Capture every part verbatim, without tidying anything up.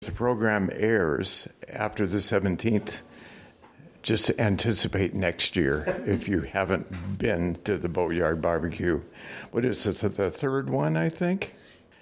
The program airs after the seventeenth. Just anticipate next year if you haven't been to the Boatyard Barbecue. What is it, the third one, I think?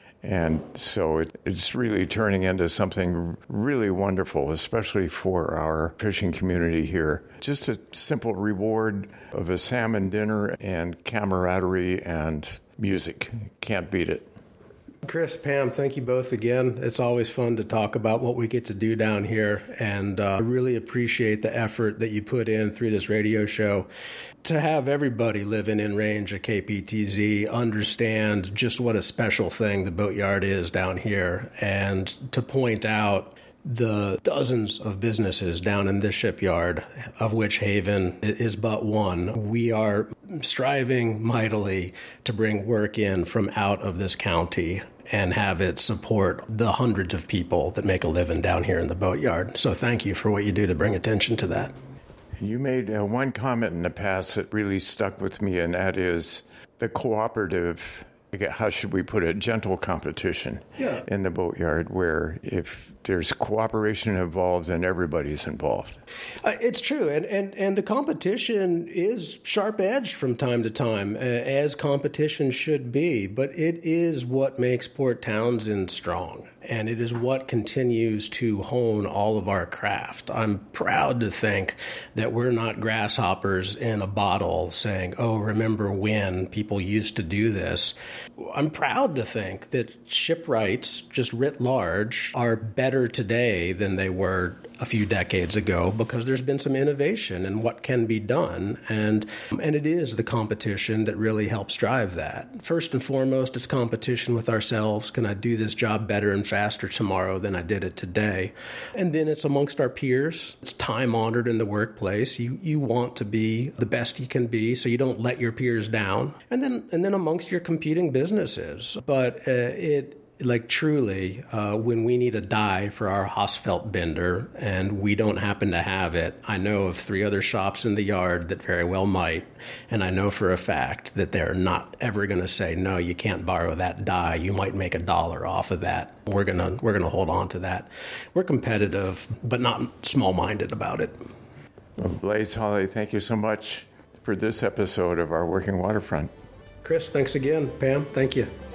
And so it, it's really turning into something really wonderful, especially for our fishing community here. Just a simple reward of a salmon dinner and camaraderie and music. Can't beat it. Chris, Pam, thank you both again. It's always fun to talk about what we get to do down here, and uh, I really appreciate the effort that you put in through this radio show to have everybody living in range of K P T Z understand just what a special thing the Boatyard is down here, and to point out the dozens of businesses down in this shipyard, of which Haven is but one. We are striving mightily to bring work in from out of this county and have it support the hundreds of people that make a living down here in the Boatyard. So thank you for what you do to bring attention to that. You made uh, one comment in the past that really stuck with me, and that is the cooperative, how should we put it, gentle competition yeah. in the Boatyard, where if there's cooperation involved, then everybody's involved. Uh, it's true, and, and, and the competition is sharp-edged from time to time, uh, as competition should be, but it is what makes Port Townsend strong, and it is what continues to hone all of our craft. I'm proud to think that we're not grasshoppers in a bottle saying, oh, remember when people used to do this. I'm proud to think that shipwrights, just writ large, are better today than they were a few decades ago because there's been some innovation in what can be done, and and it is the competition that really helps drive that. First and foremost, it's competition with ourselves. Can I do this job better and faster tomorrow than I did it today? And then it's amongst our peers. It's time-honored in the workplace. You you want to be the best you can be, so you don't let your peers down. And then and then amongst your competing businesses. But uh, it Like truly, uh, when we need a die for our Hausfeld bender and we don't happen to have it, I know of three other shops in the yard that very well might, and I know for a fact that they're not ever going to say, no, you can't borrow that die. You might make a dollar off of that. We're gonna we're gonna hold on to that. We're competitive, but not small-minded about it. Well, Blaze Holly, thank you so much for this episode of our Working Waterfront. Chris, thanks again. Pam, thank you.